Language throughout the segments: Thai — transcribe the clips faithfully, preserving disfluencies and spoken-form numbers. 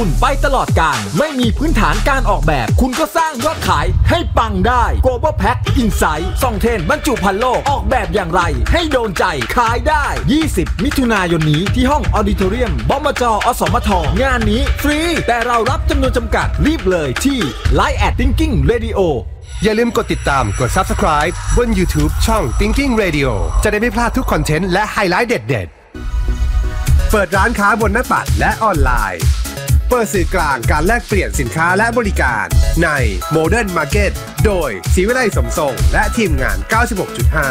ไปตลอดกาลไม่มีพื้นฐานการออกแบบคุณก็สร้างยอดขายให้ปังได้ Global Pack Insight ส่องเทรนด์บรรจุภัณฑ์โลกออกแบบอย่างไรให้โดนใจขายได้ยี่สิบมิถุนายนนี้ที่ห้องออดิทอเรียมบมจอสมทงานนี้ฟรีแต่เรารับจำนวนจำกัดรีบเลยที่ ไลน์ แอท Thinking Radio อย่าลืมกดติดตามกด Subscribe บน YouTube ช่อง Thinking Radio จะได้ไม่พลาดทุกคอนเทนต์และไฮไลท์เด็ดๆเปิดร้านค้าบนหน้าปัดและออนไลน์เปิดสื่อกลางการแลกเปลี่ยนสินค้าและบริการใน Modern Market โดยศรีวิไลสมทรงและทีมงาน เก้าสิบหกจุดห้า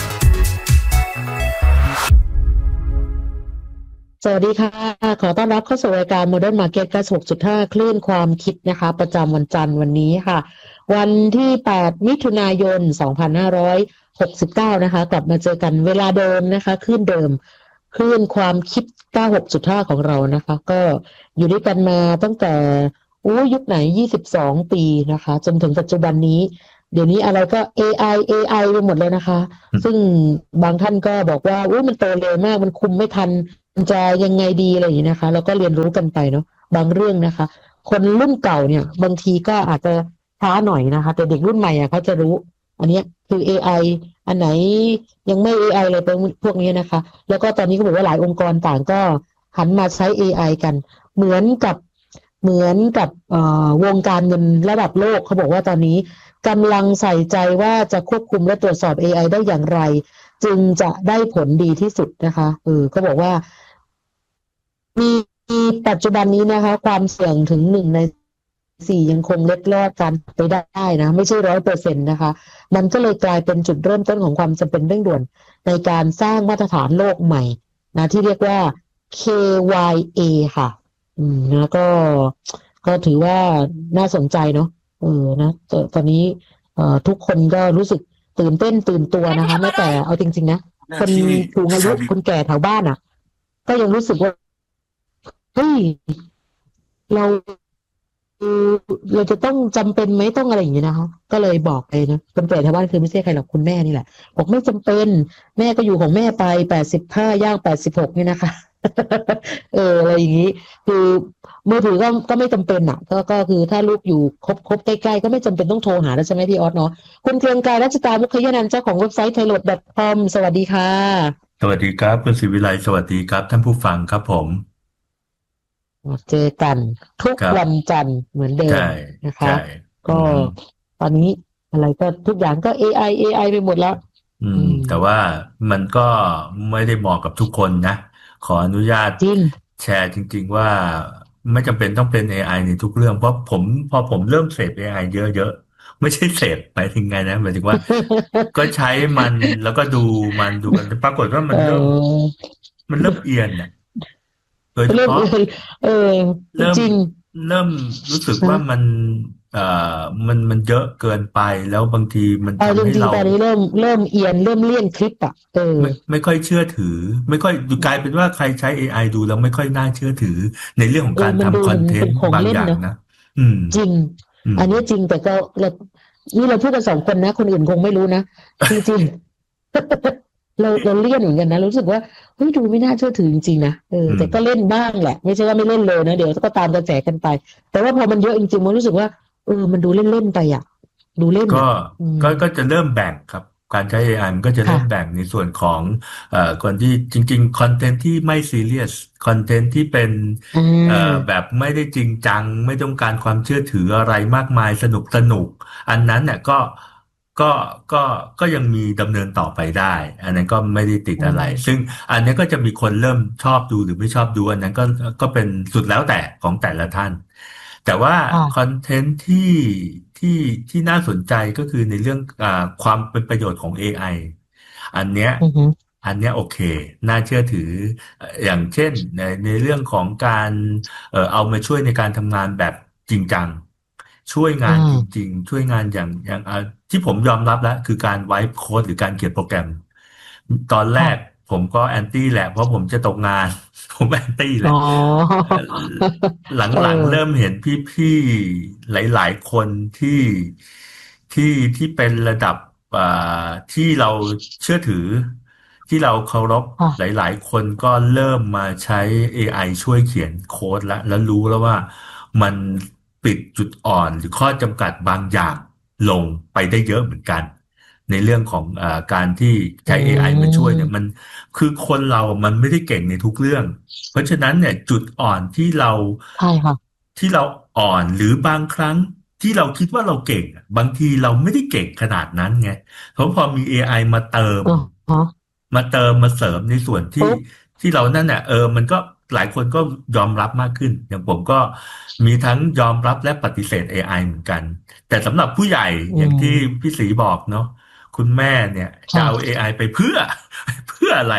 สวัสดีค่ะขอต้อนรับเข้าสู่รายการ Modern Market เก้าสิบหกจุดห้า คลื่นความคิดนะคะประจำวันจันทร์วันนี้ค่ะวันที่แปดมิถุนายนสองพันห้าร้อยหกสิบเก้านะคะกลับมาเจอกันเวลาเดิมนะคะคลื่นเดิมคลื่นความคิดเก้าสิบหกจุดห้า ของเรานะคะก็อยู่ด้วยกันมาตั้งแต่อู้ยุคไหนยี่สิบสองปีนะคะจนถึงปัจจุบันนี้เดี๋ยวนี้อะไรก็ เอ ไอ เอ ไอ ไปหมดเลยนะคะซึ่งบางท่านก็บอกว่าอู้มันโตเร็วมากมันคุมไม่ทันมันจะยังไงดีอะไรอย่างนี้นะคะแล้วก็เรียนรู้กันไปเนาะบางเรื่องนะคะคนรุ่นเก่าเนี่ยบางทีก็อาจจะช้าหน่อยนะคะแต่เด็กรุ่นใหม่อ่ะเขาจะรู้อันนี้คือ เอ ไอ อันไหนยังไม่ เอ ไอ เลยเป็นพวกนี้นะคะแล้วก็ตอนนี้ก็บอกว่าหลายองค์กรต่างก็หันมาใช้ เอ ไอ กันเหมือนกับเหมือนกับวงการเงินระดับโลกเขาบอกว่าตอนนี้กำลังใส่ใจว่าจะควบคุมและตรวจสอบ เอ ไอ ได้อย่างไรจึงจะได้ผลดีที่สุดนะคะเออเขาบอกว่ามีปัจจุบันนี้นะคะความเสี่ยงถึงหนึ่งในสี่ยังคงเล็ดลอดกันไปได้นะไม่ใช่ร้อยเปอร์เซ็นต์นะคะมันก็เลยกลายเป็นจุดเริ่มต้นของความจำเป็นเร่งด่วนในการสร้างมาตรฐานโลกใหม่นะที่เรียกว่า เค วาย เอ ค่ะอืมนะก็ก็ถือว่าน่าสนใจเนาะเออนะตอนนี้เอ่อทุกคนก็รู้สึกตื่นเต้นตื่นตัวนะคะแม้แต่เอาจริงๆนะคนสูงอายุคนแก่แถวบ้านอ่ะก็ยังรู้สึกว่าเฮ้ยเราเราจะต้องจำเป็นไหมต้องอะไรอย่างนี้นะคะก็เลยบอกไปนะคนแก่แถวบ้านคือไม่ใช่ใครหรอกคุณแม่นี่แหละบอกไม่จำเป็นแม่ก็อยู่ของแม่ไปแปดสิบห้าย่างแปดสิบหกนี่นะคะ เอออะไรอย่างนี้คือมือถือก็ก็ไม่จำเป็นอ่ะก็ก็คือถ้าลูกอยู่ครบครบใกล้ๆก็ไม่จำเป็นต้องโทรหาแล้วใช่ไหมพี่ออสเนาะคุณเกรียงไกรรัชตามุขยนันท์เจ้าของเว็บไซต์ ไทยโหลด ดอท คอม สวัสดีค่ะสวัสดีครับคุณศิวิไลสวัสดีครับท่านผู้ฟังครับผมเจอกันทุกวันจันทร์เหมือนเดิมนะคะก็ตอนนี้อะไรก็ทุกอย่างก็ เอ ไอ เอ ไอ ไปหมดแล้วอืมแต่ว่ามันก็ไม่ได้เหมาะกับทุกคนนะขออนุญาตแชร์จริงๆว่าไม่จำเป็นต้องเป็น เอ ไอ ในทุกเรื่องเพราะผมพอผมเริ่มเสพ เอ ไอ เยอะๆไม่ใช่เสพหมายถึงไงนะหมายถึงว่าก็ใช้มันแล้วก็ดูมันดูกันปรากฏว่ามันเริ่มมันเริ่มเอียนเนี่ยโดยเฉพาะเออเริ่มจริงเริ่มรู้สึกว่ามันเอ่อมันมันเยอะเกินไปแล้วบางทีมันทำให้เราตอนนี้เริ่มเริ่มเอียนเริ่มเลี่ยนคลิปอ่ะเออไม่ไม่ค่อยเชื่อถือไม่ค่อยกลายเป็นว่าใครใช้ เอ ไอ ดูแล้วไม่ค่อยน่าเชื่อถือในเรื่องของการทำคอนเทนต์บางอย่างนะอืมจริงอันนี้จริงแต่ก็เรานี่เราพูดกันสองคนนะคนอื่นคงไม่รู้นะจริงๆเราเราเลี่ยนเหมือนกันนะรู้สึกว่าเฮ้ยดูไม่น่าเชื่อถือจริงๆนะเออแต่ก็เล่นบ้างแหละไม่ใช่ว่าไม่เล่นเลยนะเดี๋ยวก็ตามกระแสกันไปแต่ว่าพอมันเยอะจริงๆมันรู้สึกว่าเออมันดูเล่นๆไปอ่ะดูเล่นก็ก็ก็จะเริ่มแบ่งครับการใช้ เอ ไอ มันก็จะเริ่มแบ่งในส่วนของเอ่อคนที่จริงๆคอนเทนต์ที่ไม่ซีเรียสคอนเทนต์ที่เป็นเอ่อแบบไม่ได้จริงจังไม่ต้องการความเชื่อถืออะไรมากมายสนุกสนุกอันนั้นเนี่ยก็ก็ก็ก็ยังมีดำเนินต่อไปได้อันนั้นก็ไม่ได้ติดอะไรซึ่งอันนี้ก็จะมีคนเริ่มชอบดูหรือไม่ชอบดูอันนั้นก็ก็เป็นสุดแล้วแต่ของแต่ละท่านแต่ว่าคอนเทนต์ที่ที่ที่น่าสนใจก็คือในเรื่องอความเป็นประโยชน์ของ เอ ไอ อันเนี้ยอันเนี้ยโอเคน่าเชื่อถืออย่างเช่นในในเรื่องของการเอ่อเอามาช่วยในการทำงานแบบจริงจังช่วยงานจริงๆช่วยงานอย่างอย่างที่ผมยอมรับแล้วคือการไวป์โค้ดหรือการเขียนโปรแกรมตอนแรกผมก็แอนตี้แหละเพราะผมจะตกงานผมแอนตี้แหละหลังๆเริ่มเห็นพี่ๆหลายๆคนที่ที่ที่เป็นระดับที่เราเชื่อถือที่เราเคารพค่ะหลายๆคนก็เริ่มมาใช้ เอ ไอ ช่วยเขียนโค้ดแล้วแล้วรู้แล้วว่ามันปิดจุดอ่อนหรือข้อจำกัดบางอย่างลงไปได้เยอะเหมือนกันในเรื่องของเอ่อการที่อืใช้ เอ ไอ มาช่วยเนี่ยมันมคือคนเรามันไม่ได้เก่งในทุกเรื่องเพราะฉะนั้นเนี่ยจุดอ่อนที่เราใช่ค่ะที่เราอ่อนหรือบางครั้งที่เราคิดว่าเราเก่งอะบางทีเราไม่ได้เก่งขนาดนั้นไงเพราะพอมี เอ ไอ มาเติมอ๋อมาเติมมาเสริมในส่วนที่ปุ๊บที่เรานั่นน่ะเออมันก็หลายคนก็ยอมรับมากขึ้นอย่างผมก็มีทั้งยอมรับและปฏิเสธ เอ ไอ เหมือนกันแต่สำหรับผู้ใหญ่อือย่างที่มพี่ศรีบอกเนาะคุณแม่เนี่ยจะค่ะเอา เอ ไอ ไปเพื่อเพื่ออะไร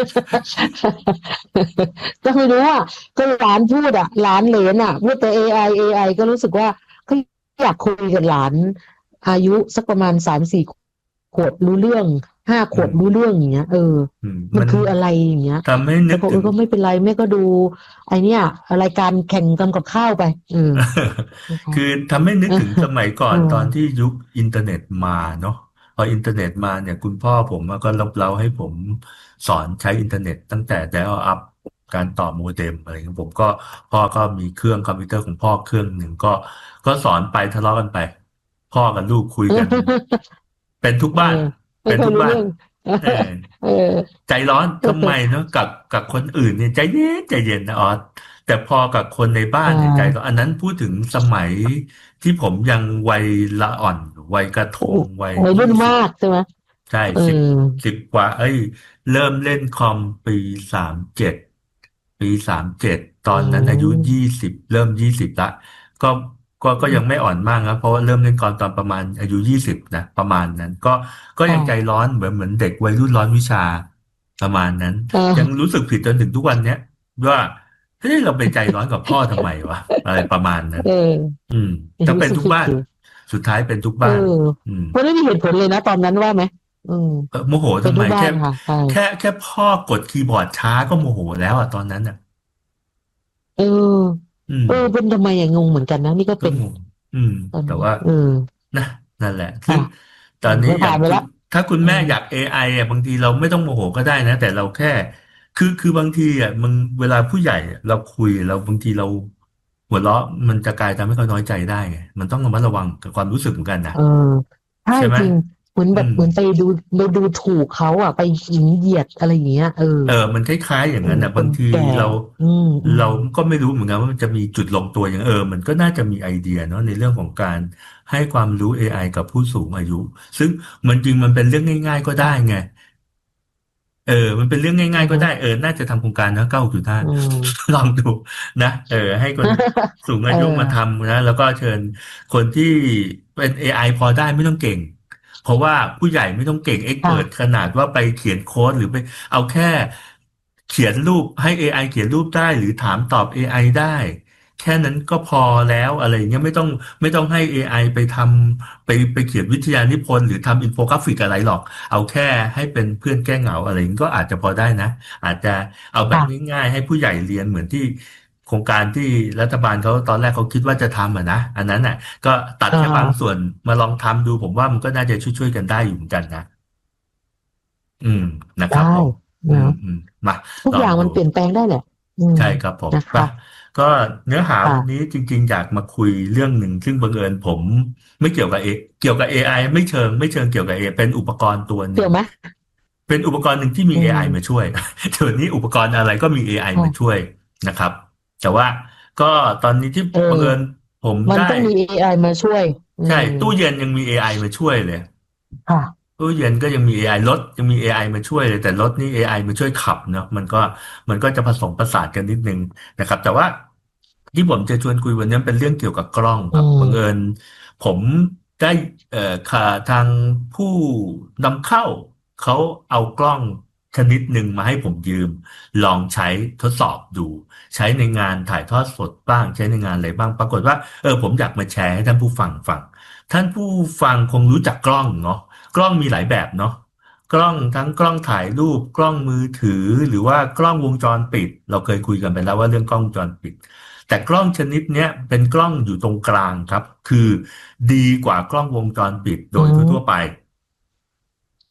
ก็ไม่รู้อ่ะก็หลานพูดอ่ะหลานเหลนอ่ะพูดแต่ เอ ไอ เอ ไอ ก็รู้สึกว่าก็อยากคุยกับหลานอายุสักประมาณสามสี่ขวบรู้เรื่องห้าขอืมวบรู้เรื่องอย่างเงี้ยเอออืมมันมันคืออะไรอย่างเงี้ยทำให้นึแล้วก็เอกถึงอก็ไม่เป็นไรแม่ก็ดูไอเนี้ยรายการแข่งกันกับข้าวไปเออนะคะคือทำให้นึกถึงสมัยก่อเออนตอนที่ยุคอินเทอร์เน็ตมาเนาะพออินเทอร์เน็ตมาเนี่ยคุณพ่อผมก็รบเร้าให้ผมสอนใช้อินเทอร์เน็ตตั้งแต่ dial up การต่อโมเด็มอะไรเงี้ยผมก็พ่อก็มีเครื่องคอมพิวเตอร์ของพ่อเครื่องหนึ่งก็ก็สอนไปทะเลาะกันไปพ่อกับลูกคุยกันเป็นทุกเออบ้านไม่เป็นทุกบ้านค่อยรู้เรื่องเออเออใจร้อนทำไมเนาะกับกับคนอื่นเนี่ยใจเย็นใจเย็นนะออสแต่พอกับคนในบ้าอ่นเนี่ยใจร้อนาอันนั้นพูดถึงสมัยที่ผมยังวัยละอ่อนวัยกระทงวัยวัยรุ่นมายี่สิบกใช่ไหมใช่เออสิบสิบกว่าเอ้ยเริ่มเล่นคอมปีสามเจ็ดปีสามเจ็ดตออืนนั้นอายุยี่มสิบเริ่มยี่สิบละก็ก็ก็ยังไม่อ่อนมากนะเพราะว่าเริ่มเล่นคอมตอนประมาณอายุยี่สิบนะประมาณนั้นก็ก็ยังใจค่ะร้อนเหมือนเหมือนเด็กวัยรุ่นร้อนวิชา ประมาณนั้นเอยังอรู้สึกผิดจนถึงทุกวันเนี้ยว่าเฮ้ยเราไปใจร้อนกับพ่อทำไมวะอะไรประมาณนั้นเอออืมยังก็รู้สึกเป็นทุกบ้านผิดอยู่สุดท้ายเป็นทุกเออบ้านอืมมันไม่มีเหตุผลเลยนะตอนนั้นว่าไหมอืมเออโมโหเป็นทุกบ้าทำไมแค่นค่ะใช่แค่แค่พ่อกดคีย์บอร์ดช้าก็โมโหแล้วอ่ะตอนนั้นอ่ะเอออืมเออเป็นทำไมอย่างงงเหมือนกันนะนี่ก็เป็นก็งงอืมตอนนี้แต่ว่าเออนะนั่นแหละซึ่ค่ะงตอนนี้เออก็อย่างคุณผ่านไปแล้วถ้าคุณอืมแม่อยาก เอ ไอ อ่ะบางทีเราไม่ต้องโมโหก็ได้นะแต่เราแค่คือคือบางทีอ่ะมึงเวลาผู้ใหญ่อะเราคุยเราบางทีเราหัวเราะมันจะกลายทำให้เขาน้อยใจได้ไงมันต้องระมัดระวังกับความรู้สึกเหมือนกันนะเออใช่ใช่ไหมจริงเหมือนอืมแบบเหมือนไปดูไปดูถูกเขาอ่ะไปหยิ่งเหยียดอะไรอย่างเงี้ยเออเออมันคล้ายๆอย่างเออนั้นนะคนบางทีแก่เราอืมอืมเราก็ไม่รู้เหมือนกันว่ามันจะมีจุดลงตัวอย่างเออมันก็น่าจะมีไอเดียเนาะในเรื่องของการให้ความรู้ เอ ไอ กับผู้สูงอายุซึ่งมันจริงมันเป็นเรื่องง่ายๆก็ได้ไงค่ะเออมันเป็นเรื่องอืง่ายๆก็อฮึได้เออน่าจะทำโครงการนะเก้าจุดห้าอืมลองดูนะเออให้คนสูงเออายุมาอทำนะแล้วก็เชิญคนที่เป็น เอ ไอ พอได้ไม่ต้องเก่งเพราะว่าผู้ใหญ่ไม่ต้องเก่งเอ็กเปิดขค่ะนาดว่าไปเขียนโค้ดหรือไปเอาแค่เขียนรูปให้ เอ ไอ เขียนรูปได้หรือถามตอบ เอ ไอ ได้แค่นั้นก็พอแล้วอะไรอย่างเงี้ยไม่ต้องไม่ต้องให้ เอ ไอ ไปทำไปไปเขียนวิทยานิพนธ์หรือทำอินโฟกราฟิกอะไรหรอกเอาแค่ให้เป็นเพื่อนแก้เหงาอะไรอย่างงี้ก็อาจจะพอได้นะ อาจจะเอาแบบค่ะง่ายๆให้ผู้ใหญ่เรียนเหมือนที่โครงการที่รัฐบาลเขาตอนแรกเขาคิดว่าจะทำอ่ะนะอันนั้นน่ะก็ตัดอ่แค่บางส่าวนมาลองทำดูผมว่ามันก็น่าจะช่วยๆกันได้อยู่เหมือนกันนะอืมนะคได้รับผมอืมเนาะอืมมาทุกอย่างลองดูมันเปลี่ยนแปลงได้แหละอืมใช่ครับผมไปนะคะก็เนื้อหาวันนี้ค่ะจริงๆอยากมาคุยเรื่องหนึ่งซึ่งบังเอิญผมไม่เกี่ยวกับเอเกี่ยวกับ เอ ไอ ไม่เชิงไม่เชิงเกี่ยวกับเอเป็นอุปกรณ์ตัวหนึ่งเกี่ยวไหมเป็นอุปกรณ์หนึ่งที่มีอืเอ ไอ มามช่วยเดี๋ยวนี้อุปกรณ์อะไรก็มี เอ ไอ มาช่ค่ะวยนะครับแต่ว่าก็ตอนนี้ที่เออบังเอิญผมได้มันต้องมี เอ ไอ มาช่วยอืใช่มตู้เย็นยังมี เอ ไอ มาช่วยเลยค่ะตู้เย็นก็ยังมี เอ ไอ รถยังมี เอ ไอ มาช่วยเลยแต่รถนี่ เอ ไอ มาช่วยขับเนาะมันก็มันก็จะผสมผสานกันนิดนึงนะครับแต่ว่าที่ผมจะชวนคุยวันนี้เป็นเรื่องเกี่ยวกับกล้องคอืรับบังเอิมญผมได้เอ่อค่ะทางผู้นำเข้าเขาเอากล้องชนิดหนึ่งมาให้ผมยืมลองใช้ทดสอบดูใช้ในงานถ่ายทอดสดบ้างใช้ในงานอะไรบ้างปรากฏว่าเออผมอยากมาแชร์ให้ท่านผู้ฟังฟังท่านผู้ฟังคงรู้จักกล้องเนาะ กล้องมีหลายแบบเนาะกล้องทั้งกล้องถ่ายรูปกล้องมือถือหรือว่ากล้องวงจรปิดเราเคยคุยกันไปแล้วว่าเรื่องกล้องวงจรปิดแต่กล้องชนิดเนี้ยเป็นกล้องอยู่ตรงกลางครับคือดีกว่ากล้องวงจรปิดโดอืยทั่วๆไปม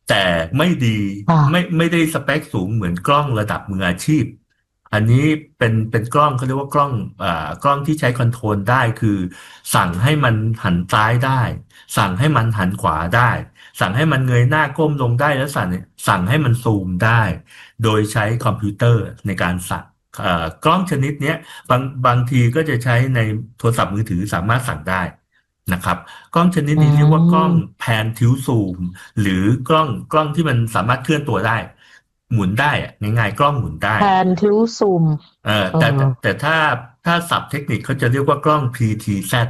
แต่ไม่ดีไม่ไม่ได้สเปคสูงเหมือนกล้องระดับมืออาชีพอันนี้เป็นเป็นกล้องเขาเรียกว่ากล้องอ่ากล้องที่ใช้คอนโทรลได้คือสั่งให้มันหันซ้ายได้สั่งให้มันหันขวาได้สั่งให้มันเงยหน้าก้มลงได้แล้วสั่งสั่งให้มันซูมได้โดยใช้คอมพิวเตอร์ในการสั่งกล้องชนิดนี้บางบางทีก็จะใช้ในโทรศัพท์มือถือสามารถสั่งได้นะครับกล้องชนิดนี้เรียกว่ากล้องแพนทิวซูมหรือกล้องกล้องที่มันสามารถเคลื่อนตัวได้หมุนได้อะง่ายๆกล้องหมุนได้แพนทิวซูมเออแต่แต่ถ้าถ้าศัพท์เทคนิคเขาจะเรียกว่ากล้อง พี ที แซด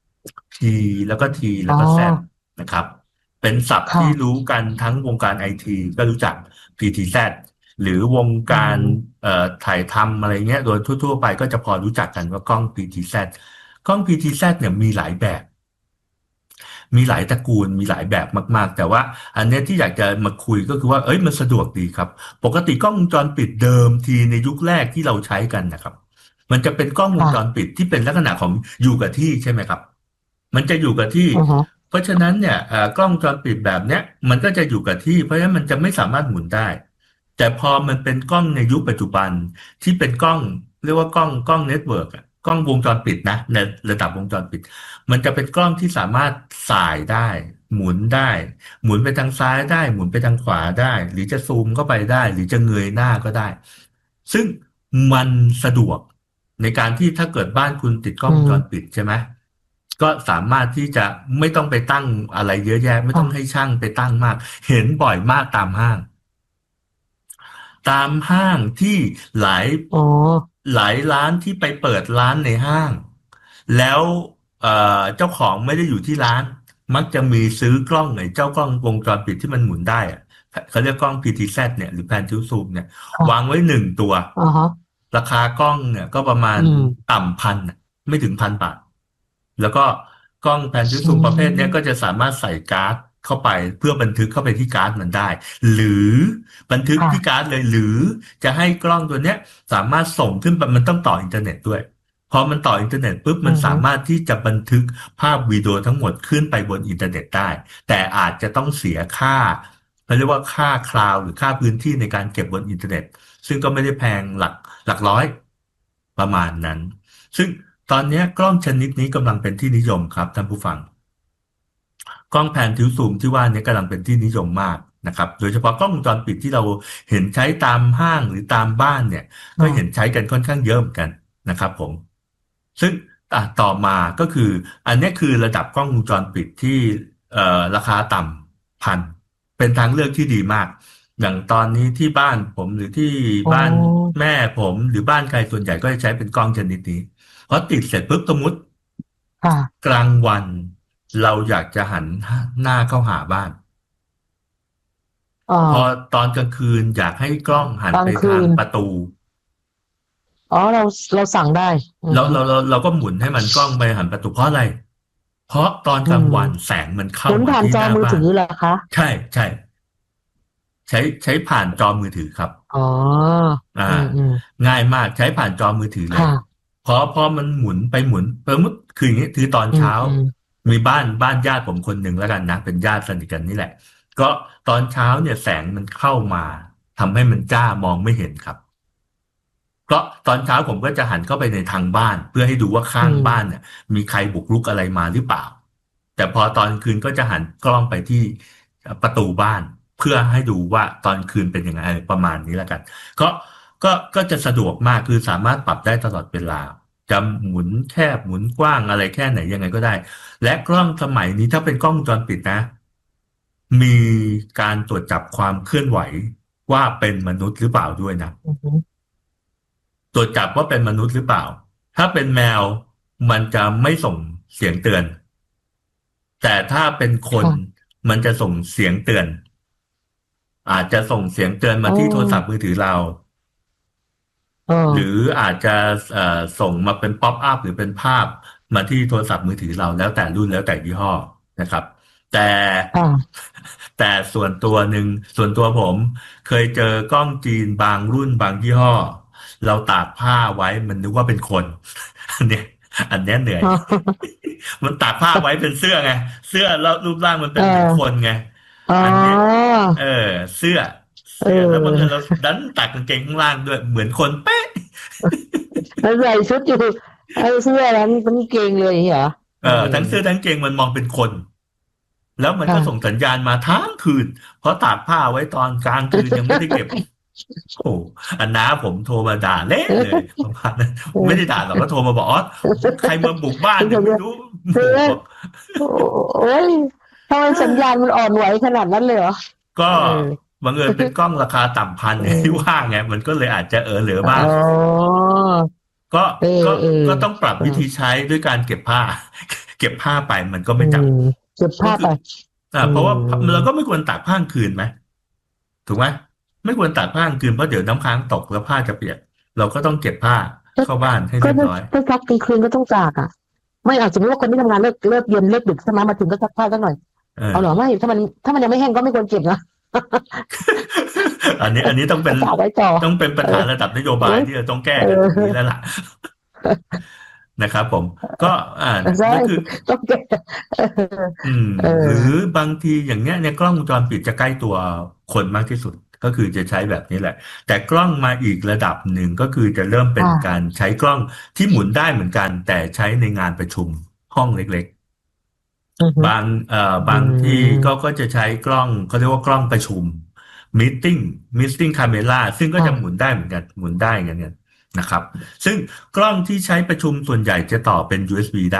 P แล้วก็ T แล้วก็ Z นะครับเป็นศัพท์ที่รู้กันทั้งวงการ ไอ ที ก็รู้จัก พี ที แซด หรือวงการเอ่อถ่ายทำอะไรเงี้ยโดยทั่วๆไปก็จะพอรู้จักกันว่ากล้อง พี ที แซด กล้อง พี ที แซด เนี่ยมีหลายแบบมีหลายตระกูลมีหลายแบบมากๆแต่ว่าอันนี้ที่อยากจะมาคุยก็คือว่าเอ้ยมันสะดวกดีครับปกติกล้องวงจรปิดเดิมทีในยุคแรกที่เราใช้กันนะครับมันจะเป็นกล้องวงจรปิดที่เป็นลักษณะของอยู่กับที่ใช่ไหมครับมันจะอยู่กับที่ uh-huh. เพราะฉะนั้นเนี่ยกล้องวงจรปิดแบบเนี้ยมันก็จะอยู่กับที่เพราะฉะนั้นมันจะไม่สามารถหมุนได้แต่พอมันเป็นกล้องในยุคปัจจุบันที่เป็นกล้องเรียกว่ากล้องกล้องเน็ตเวิร์กอะกล้องวงจรปิดนะในระดับวงจรปิดมันจะเป็นกล้องที่สามารถส่ายได้หมุนได้หมุนไปทางซ้ายได้หมุนไปทางขวาได้หรือจะซูมเข้าไปได้หรือจะเงยหน้าก็ได้ซึ่งมันสะดวกในการที่ถ้าเกิดบ้านคุณติดกล้องวงจรปิดใช่ไหมก็สามารถที่จะไม่ต้องไปตั้งอะไรเยอะแยะไม่ต้องให้ช่างไปตั้งมากเห็นบ่อยมากตามห้างตามห้างที่หลายหลายร้านที่ไปเปิดร้านในห้างแล้วเอ่อเจ้าของไม่ได้อยู่ที่ร้านมักจะมีซื้อกล้องไอ้เจ้ากล้องวงจรปิดที่มันหมุนได้อะเขาเรียกกล้อง พี ที แซด เนี่ยหรือแพนทิวซูมเนี่ยวางไว้หนึ่งตัวราคากล้องเนี่ยก็ประมาณต่ำพันไม่ถึงพันบาทแล้วก็กล้องแพนทิวซูมประเภทนี้ก็จะสามารถใส่การ์ดเข้าไปเพื่อบันทึกเข้าไปที่การ์ดมันได้หรือบันทึกที่การ์ดเลยหรือจะให้กล้องตัวเนี้ยสามารถส่งขึ้นไปมันต้องต่ออินเทอร์เน็ตด้วยพอมันต่ออินเทอร์เน็ตปุ๊บมันสามารถที่จะบันทึกภาพวิดีโอทั้งหมดขึ้นไปบนอินเทอร์เน็ตได้แต่อาจจะต้องเสียค่าเขาเรียกว่าค่าคลาวด์หรือค่าพื้นที่ในการเก็บบนอินเทอร์เน็ตซึ่งก็ไม่ได้แพงหลักหลักร้อยประมาณนั้นซึ่งตอนนี้กล้องชนิดนี้กำลังเป็นที่นิยมครับท่านผู้ฟังกล้องแพนทิวซูมที่ว่านี้กำลังเป็นที่นิยมมากนะครับโดยเฉพาะกล้องวงจรปิดที่เราเห็นใช้ตามห้างหรือตามบ้านเนี่ยก็เห็นใช้กันค่อนข้างเยอะเหมือนกันนะครับผมซึ่งต่อมาก็คืออันนี้คือระดับกล้องวงจรปิดที่เอ่อราคาต่ำพันเป็นทางเลือกที่ดีมากอย่างตอนนี้ที่บ้านผมหรือที่บ้านแม่ผมหรือบ้านใครส่วนใหญ่ก็จะใช้เป็นกล้องชนิดนี้พอติดเสร็จปุ๊บสมมติกลางวันเราอยากจะหันหน้าเข้าหาบ้านพอตอนกลางคืนอยากให้กล้องหันไปทางประตูอ๋อเราเราสั่งได้เราเราเราเราก็หมุนให้มันกล้องไปหันประตูเพราะอะไรเพราะตอนกลางวันแสงมันเข้ามาที่หน้าบ้านหมุนผ่านจอมือถือเหรอคะใช่ใช่ใช้ใช้ผ่านจอมือถือครับอ๋ออ่าง่ายมากใช้ผ่านจอมือถือเลยพอพอมันหมุนไปหมุนเพิ่มคืออย่างนี้คือตอนเช้ามีบ้านบ้านญาติผมคนหนึ่งแล้วกันนะเป็นญาติสนิทกันนี่แหละก็ตอนเช้าเนี่ยแสงมันเข้ามาทำให้มันจ้ามองไม่เห็นครับก็ตอนเช้าผมก็จะหันเข้าไปในทางบ้านเพื่อให้ดูว่าข้างบ้านเนี่ยมีใครบุกรุกอะไรมาหรือเปล่าแต่พอตอนคืนก็จะหันกล้องไปที่ประตูบ้านเพื่อให้ดูว่าตอนคืนเป็นยังไงประมาณนี้แล้วกันก็ก็ก็จะสะดวกมากคือสามารถปรับได้ตลอดเวลาจะหมุนแคบหมุนกว้างอะไรแค่ไหนยังไงก็ได้และกล้องสมัยนี้ถ้าเป็นกล้องวงจรปิดนะมีการตรวจจับความเคลื่อนไหวว่าเป็นมนุษย์หรือเปล่าด้วยนะ uh-huh. ตรวจจับว่าเป็นมนุษย์หรือเปล่าถ้าเป็นแมวมันจะไม่ส่งเสียงเตือนแต่ถ้าเป็นคน uh-huh. มันจะส่งเสียงเตือนอาจจะส่งเสียงเตือนมาที่ uh-huh. โทรศัพท์มือถือเรา uh-huh. หรืออาจจะส่งมาเป็นป๊อปอัพหรือเป็นภาพมาที่โทรศัพท์มือถือเราแล้วแต่รุ่นแล้วแต่ยี่ห้อนะครับแต่แต่ส่วนตัวหนึ่งส่วนตัวผมเคยเจอกล้องจีนบางรุ่นบางยี่ห้อเราตากผ้าไว้มันนึกว่าเป็นคนอันเนี้ยอันเนี้ยเหนื่อย มันตากผ้าไว้เป็นเสื้อไงเสื้อแล้วรูปร่างมันเป็นเหมือนคนไงอ๋ออันเนี้ยเออเสื้อเอเสื้อแล้วบางเอิญอเราดันตัดกางเกงข้างล่างด้วยเหมือนคนเป๊ะแล้วใส่ชุดอยู่ไอ้เสื้อนั้นเป็นเกงเลยอย่างนี้เหรอเออเออทั้งเสื้อทั้งเกงมันมองเป็นคนแล้วมันก็ส่งค่ะสัญญาณมาทั้งคืนเพราะตากผ้าไว้ตอนกลางคืนยังไม่ได้เก็บโอ้อันน้าผมโทรมาด่าเละเลยประมาณนั้นไม่ได้ด่าหรอกก็โทรมาบอกอ๋อใครมาบุกบ้านเป็นสัญญาณเนี่ยไม่รู้เสื้อโอ้โหบอกโอ้ยทำไมสัญญาณมันอ่อนไหวขนาดนั้นเลยเหรอก็เออบังเอิญเป็นกล้องราคาต่ำพันเที่ออว่าไงมันก็เลยอาจจะเออเหลือบ้างอ๋อก็เออก็เออก็ต้องปรับเออวิธีใช้ด้วยการเก็บผ้าเก็บผ้าไปมันก็อืไม่จับมเก็บก็คือผ้าไปอ่าอืเพราะว่าเราก็มไม่ควรตากผ้ากลางคืนไหม ถูกไหมไม่ควรตากผ้ากลางคืนเพราะเดี๋ยวน้ำค้างตกแล้วผ้าจะเปียกเราก็ต้องเก็บผ้าก็เข้าบ้านให้ก็เรียบร้อยถ้าซักกลางคืนก็ต้องตากอ่ะไม่อาจจะไม่ว่าคนที่ทำงานเลิกเลิกเย็นเลิกดึกใช่ไหมมาถึงก็ซักผ้าสักหน่อยเออเอาเหรอไม่ถ้ามันถ้ามันยังไม่แห้งก็ไม่ควรเก็บนะอันนี้อันนี้ต้องเป็นตากไว้ต่อต้องเป็นประเออธานระดับนโยบายเออที่จะต้องแก้เอกันตรงนี้แล้วอล่ะนะครับผมก็อ่าใช่นั่นคือต้องเก็บเอออืมเอหรืออบางทีอย่างเนี้ยเนี่ยกล้องวงจรปิดจะใกล้ตัวคนมากที่สุดก็คือจะใช้แบบนี้แหละแต่กล้องมาอีกระดับหนึ่งก็คือจะเริ่มเป็นค่ะการใช้กล้องที่หมุนได้เหมือนกันแต่ใช้ในงานประชุมห้องเล็กอือฮึๆบางเอ่ออืบางที่ก็มก็จะใช้กล้องเขาเรียกว่ากล้องประชุม meeting meeting camera ซึ่งก็จะหมุนค่ะได้เหมือนกันหมุนได้เหมือนกันนะครับซึ่งกล้องที่ใช้ประชุมส่วนใหญ่จะต่อเป็น ยู เอส บี ได้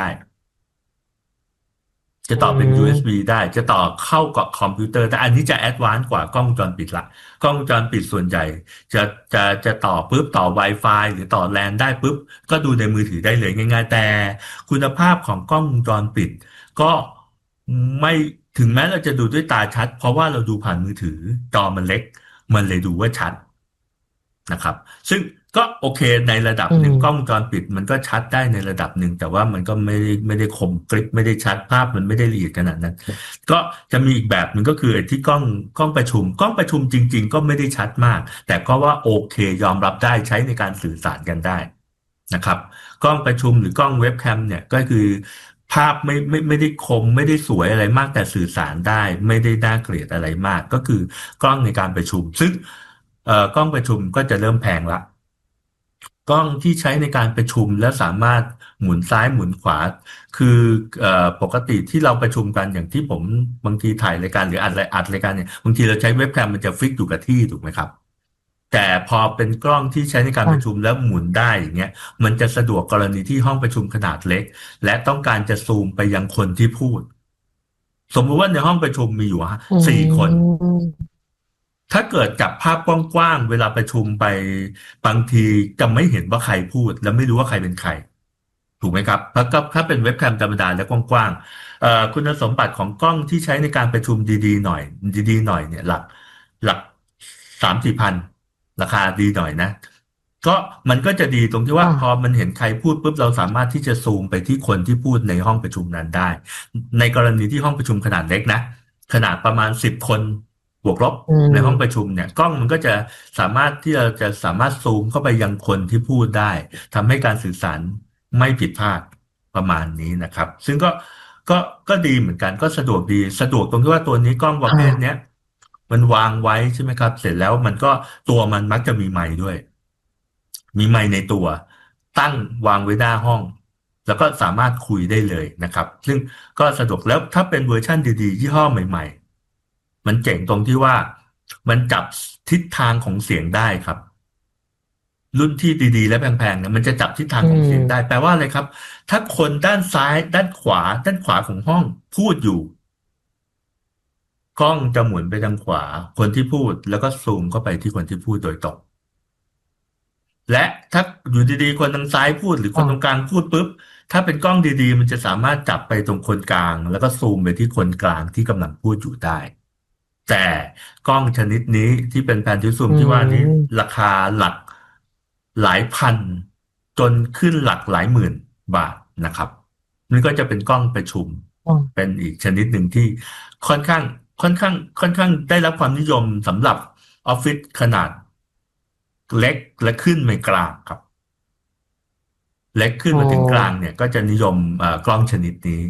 จะอืต่อเป็น ยู เอส บีมได้จะต่อเข้ากับคอมพิวเตอร์แต่อันนี้จะแอดวานซ์กว่ากล้องวงจรปิดละกล้องวงจรปิดส่วนใหญ่จะจะจะต่อปุ๊บต่อ Wi-Fi หรือต่อแลนได้ปุ๊บก็ดูในมือถือได้เลยง่ายๆแต่คุณภาพของกล้องวงจรปิดก็ไม่ถึงแม้เราจะดูด้วยตาชัดเพราะว่าเราดูผ่านมือถือจอมันเล็กมันเลยดูว่าชัด นะครับซึ่งก็โอเคในระดับอืมหนึ่งกล้องวงจรปิดมันก็ชัดได้ในระดับหนึ่งแต่ว่ามันก็ไม่ได้ไม่ได้คมกริบไม่ได้ชัดภาพมันไม่ได้ละเอียดขนาดนั้นก็จะมีอีกแบบหนึ่งก็คือไอ้ที่กล้องกล้องประชุมกล้องประชุมจริงๆก็ไม่ได้ชัดมากแต่ก็ว่าโอเคยอมรับได้ใช้ในการสื่อสารกันได้นะครับกล้องประชุมหรือกล้องเว็บแคมเนี่ยก็คือภาพไม่ไม่ไม่ได้คมไม่ได้สวยอะไรมากแต่สื่อสารได้ไม่ได้น่าเกลียดอะไรมากก็คือกล้องในการประชุมซึ่ง เอ่อกล้องประชุมก็จะเริ่มแพงละกล้องที่ใช้ในการประชุมและสามารถหมุนซ้ายหมุนขวาคือเอ่อปกติที่เราประชุมกันอย่างที่ผมบางทีถ่ายรายการหรืออัดรายอัดรายการเนี่ยบางทีเราใช้เว็บแคมมันจะฟิกอยู่กับที่ถูกไหมครับแต่พอเป็นกล้องที่ใช้ในการประชุมค่ะแล้วหมุนได้อย่างเงี้ยมันจะสะดวกกรณีที่ห้องประชุมขนาดเล็กและต้องการจะซูมไปยังคนที่พูดสมมุติว่าในห้องประชุมมีอยู่อืสี่คนมถ้าเกิดจับภาพกว้างๆเวลาประชุมไปบางทีจะไม่เห็นว่าใครพูดและไม่รู้ว่าใครเป็นใครถูกไหมครับเพราะก็ถ้าเป็นเว็บแคมธรรมดาและกว้างๆเอ่อคุณสมบัติของกล้องที่ใช้ในการประชุมดีๆหน่อยดีๆหน่อยเนี่ยหลักหลักสามสี่พันราคาดีหน่อยนะก็มันก็จะดีตรงที่ว่าพอค่ะมันเห็นใครพูดปุ๊บเราสามารถที่จะซูมไปที่คนที่พูดในห้องประชุมนั้นได้ในกรณีที่ห้องประชุมขนาดเล็กนะขนาดประมาณสิบคน บวกลบอืในห้องประมชุมเนี่ยกล้องมันก็จะสามารถที่เราจะสามารถซูมเข้าไปยังคนที่พูดได้ทำให้การสื่อสารไม่ผิดพลาดประมาณนี้นะครับซึ่งก็ก็ก็ดีเหมือนกันก็สะดวกดีสะดวกตรงที่ว่าตัวนี้กล้องประเภทเนี้ค่ะยมันวางไว้ใช่ไหมครับเสร็จแล้วมันก็ตัวมันมักจะมีไมค์ด้วยมีไมค์ในตัวตั้งวางไว้หน้าห้องแล้วก็สามารถคุยได้เลยนะครับซึ่งก็สะดวกแล้วถ้าเป็นเวอร์ชันดีๆยี่ห้อใหม่ๆ มันเจ๋งตรงที่ว่ามันจับทิศทางของเสียงได้ครับรุ่นที่ดีๆและแพงๆเนี่ยมันจะจับทิศทางอืของเสียงได้มแปลว่าอะไรครับถ้าคนด้านซ้ายด้านขวาด้านขวาของห้องพูดอยู่กล้องจะหมุนไปทางขวาคนที่พูดแล้วก็ซูมเข้าไปที่คนที่พูดโดยตรงและถ้าอยู่ดีๆคนทางซ้ายพูดหรือคนตรงค่ะกลางพูดปุ๊บถ้าเป็นกล้องดีๆมันจะสามารถจับไปตรงคนกลางแล้วก็ซูมไปที่คนกลางที่กำลังพูดอยู่ได้ แต่กล้องชนิดนี้ที่เป็นแผนที่ซูมอืที่ว่านี้มราคาหลักหลายพันจนขึ้นหลักหลายหมื่นบาทนะครับนี่ก็จะเป็นกล้องประชุมอ๋อเป็นอีกชนิดหนึ่งที่ค่อนข้างค่อนข้างค่อนข้างได้รับความนิยมสำหรับออฟฟิศขนาดเล็กและขึ้นไม่กลางครับ เล็กขึ้นอ๋อมาถึงกลางเนี่ยก็จะนิยมเอ่อกล้องชนิดนี้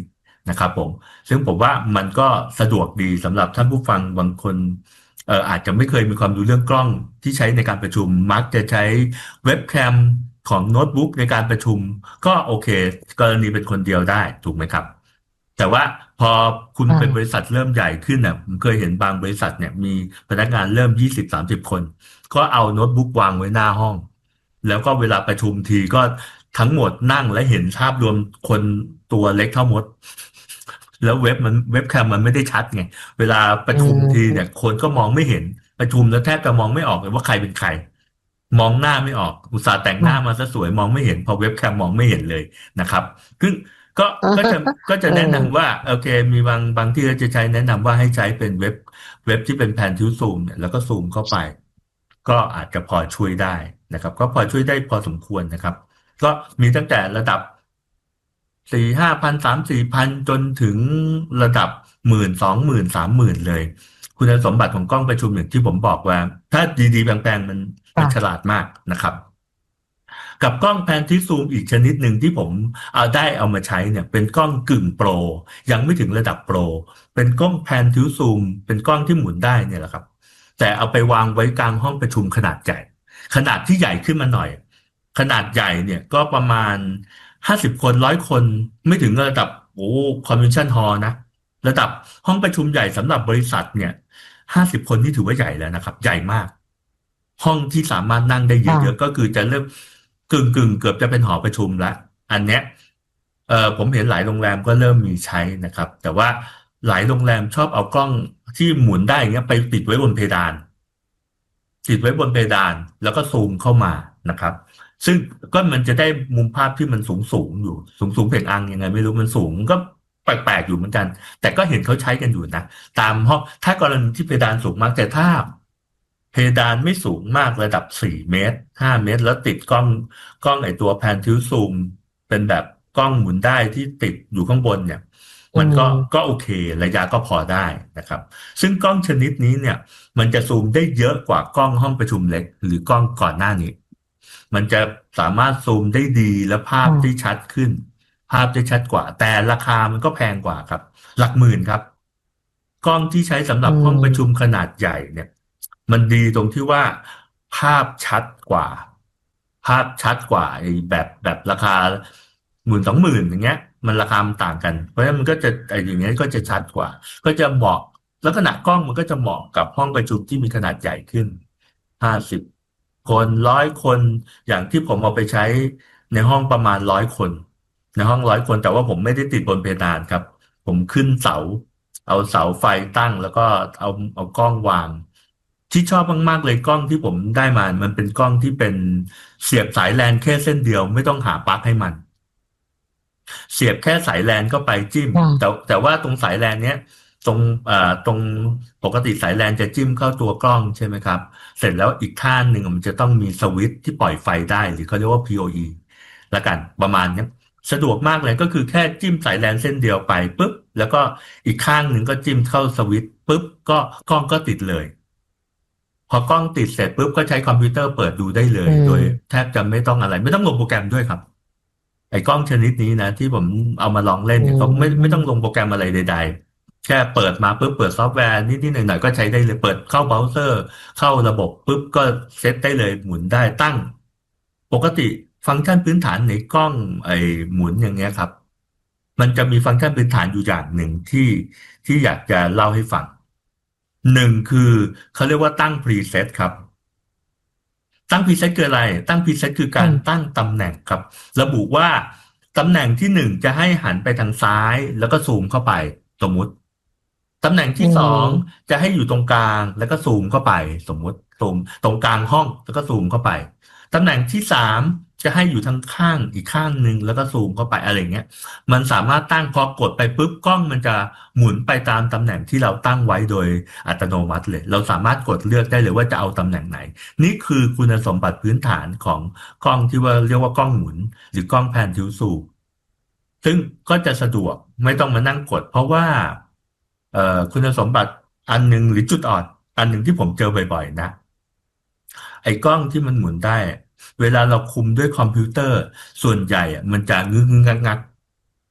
นะครับผมซึ่งผมว่ามันก็สะดวกดีสำหรับท่านผู้ฟังบางคนเอ่ออาจจะไม่เคยมีความรู้เรื่องกล้องที่ใช้ในการประชุมมักจะใช้เว็บแคมของโน้ตบุ๊กในการประชุมก็โอเคกรณีเป็นคนเดียวได้ถูกไหมครับแต่ว่าพอคุณเป็นบริษัทเริ่มใหญ่ขึ้นเนี่ยผมเคยเห็นบางบริษัทเนี่ยมีพนักงานเริ่มยี่สิบสามสิบคนก็เอาโน้ตบุ๊กวางไว้หน้าห้องแล้วก็เวลาประชุมทีก็ทั้งหมดนั่งและเห็นภาพรวมคนตัวเล็กเท่ามดแล้วเว็บมันเว็บแคมมันไม่ได้ชัดไงเวลาประชุมทีเนี่ยคนก็มองไม่เห็นประชุมแล้วแทบจะมองไม่ออกเลยว่าใครเป็นใครมองหน้าไม่ออกอุตส่าห์แต่งหน้ามาซะสวยมองไม่เห็นพอเว็บแคมมองไม่เห็นเลยนะครับซึ่งก็ก็จะก็จะแนะนำว่าโอเคมีบางบางที่เราจะใช้แนะนำว่าให้ใช้เป็นเว็บเว็บที่เป็นแผนทิวซูมเนี่ยแล้วก็ซูมเข้าไปก็อาจจะพอช่วยได้นะครับก็พอช่วยได้พอสมควรนะครับก็มีตั้งแต่ระดับสี่ห้าพันสามสี่พันจนถึงระดับหมื่นสองหมื่นสามหมื่นเลยคุณสมบัติของกล้องประชุมอย่างที่ผมบอกว่าถ้าดีๆแปลงๆมันมันฉลาดมากนะครับกับกล้องแพนทิซูมอีกชนิดหนึ่งที่ผมเอาได้เอามาใช้เนี่ยเป็นกล้องกึ่งโปรยังไม่ถึงระดับโปรเป็นกล้องแพนทิซูมเป็นกล้องที่หมุนได้เนี่ยแหละครับแต่เอาไปวางไว้กลางห้องประชุมขนาดใหญ่ขนาดที่ใหญ่ขึ้นมาหน่อยขนาดใหญ่เนี่ยก็ประมาณห้าสิบคนร้อยคนไม่ถึงระดับโอ้คอนเวนชั่นฮอลล์นะระดับห้องประชุมใหญ่สำหรับบริษัทเนี่ยห้าสิบคนนี่ถือว่าใหญ่แล้วนะครับใหญ่มากห้องที่สามารถนั่งได้เยอะๆก็คือจะเริ่มกึ่งกึ่งเกือบจะเป็นหอประชุมละอันเนี้ยเออผมเห็นหลายโรงแรมก็เริ่มมีใช้นะครับแต่ว่าหลายโรงแรมชอบเอากล้องที่หมุนได้อย่างเงี้ยไปติดไว้บนเพดานติดไว้บนเพดานแล้วก็ซูมเข้ามานะครับซึ่งก็มันจะได้มุมภาพที่มันสูงสูงอยู่สูงสูงเพ่งอังยังไงไม่รู้มันสูงก็แปลกๆอยู่เหมือนกันแต่ก็เห็นเขาใช้กันอยู่นะตามห้องถ้ากรณีที่เพดานสูงมากแต่ถ้าเพดานไม่สูงมากระดับสี่เมตรห้าเมตรแล้วติดกล้องกล้องไอตัวแพนทิวซูมเป็นแบบกล้องหมุนได้ที่ติดอยู่ข้างบนเนี่ยมันก็ก็โอเคระยะก็พอได้นะครับซึ่งกล้องชนิดนี้เนี่ยมันจะซูมได้เยอะกว่ากล้องห้องประชุมเล็กหรือกล้องก่อนหน้านี้มันจะสามารถซูมได้ดีและภาพที่ชัดขึ้นภาพจะชัดกว่าแต่ราคามันก็แพงกว่าครับหลักหมื่นครับกล้องที่ใช้สำหรับห้องประชุมขนาดใหญ่เนี่ยมันดีตรงที่ว่าภาพชัดกว่าภาพชัดกว่าไอ้แบบแบบราคาหมื่นสองหมื่นอย่างเงี้ยมันราคามันต่างกันเพราะฉะนั้นมันก็จะไอ้อย่างเงี้ยก็จะชัดกว่าก็จะเหมาะลักษณะกล้องมันก็จะเหมาะกับห้องประชุมที่มีขนาดใหญ่ขึ้นห้าสิบคนร้อยคนอย่างที่ผมเอาไปใช้ในห้องประมาณร้อยคนในห้องร้อยคนแต่ว่าผมไม่ได้ติดบนเพดานครับผมขึ้นเสาเอาเสาไฟตั้งแล้วก็เอาเอากล้องวางที่ชอบมากๆเลยกล้องที่ผมได้มามันเป็นกล้องที่เป็นเสียบสายแลนแค่เส้นเดียวไม่ต้องหาปลั๊กให้มันเสียบแค่สายแลนก็ไปจิ้มแต่แต่ว่าตรงสายแลนเนี้ยตรงเอ่อตรงปกติสายแลนจะจิ้มเข้าตัวกล้องใช่ไหมครับเสร็จแล้วอีกข้างหนึ่งมันจะต้องมีสวิตช์ที่ปล่อยไฟได้หรือเขาเรียกว่า พี โอ อี ละกันประมาณนี้สะดวกมากเลยก็คือแค่จิ้มสายแลนเส้นเดียวไปปุ๊บแล้วก็อีกข้างหนึ่งก็จิ้มเข้าสวิตช์ปุ๊บก็กล้องก็ติดเลยพอกล้องติดเสร็จปุ๊บก็ใช้คอมพิวเตอร์เปิดดูได้เลยโดยแทบจะไม่ต้องอะไรไม่ต้องลงโปรแกรมด้วยครับไอ้กล้องชนิดนี้นะที่ผมเอามาลองเล่นเนี่ยก็ไม่ไม่ต้องลงโปรแกรมอะไรใดๆแค่เปิดมาปุ๊บเปิดซอฟต์แวร์นิดๆหน่อยๆก็ใช้ได้เลยเปิดเข้าเบราว์เซอร์เข้าระบบปุ๊บก็เซตได้เลยหมุนได้ตั้งปกติฟังก์ชันพื้นฐานในกล้องไอ้หมุนอย่างเงี้ยครับมันจะมีฟังก์ชันพื้นฐานอยู่อย่างหนึ่งที่ที่อยากจะเล่าให้ฟังหนึ่งคือเขาเรียกว่าตั้งพรีเซตครับตั้งพรีเซตคืออะไรตั้งพรีเซตคือการตั้งตำแหน่งครับระบุว่าตำแหน่งที่หนึ่งจะให้หันไปทางซ้ายแล้วก็ซูมเข้าไปสมมุติตำแหน่งที่สองจะให้อยู่ตรงกลางแล้วก็ซูมเข้าไปสมมุติซูมตรงกลางห้องแล้วก็ซูมเข้าไปตำแหน่งที่สามจะให้อยู่ทางข้างอีกข้างหนึ่งแล้วก็ซูมเข้าไปอะไรเงี้ยมันสามารถตั้งพอกดไปปุ๊บกล้องมันจะหมุนไปตามตำแหน่งที่เราตั้งไว้โดยอัตโนมัติเลยเราสามารถกดเลือกได้เลยว่าจะเอาตำแหน่งไหนนี่คือคุณสมบัติพื้นฐานของกล้องที่ว่าเรียกว่ากล้องหมุนหรือกล้องแพนทิวซูมซึ่งก็จะสะดวกไม่ต้องมานั่งกดเพราะว่าเอ่อคุณสมบัติอันหนึ่งหรือจุดอ่อนอันหนึ่งที่ผมเจอบ่อยๆนะไอ้กล้องที่มันหมุนได้เวลาเราคุมด้วยคอมพิวเตอร์ส่วนใหญ่มันจะงึกงักงัก